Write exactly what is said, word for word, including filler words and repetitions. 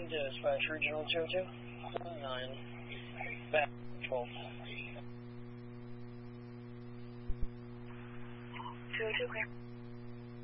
Dispatch Regional two oh two. nine. Back twelve. two oh two, clear.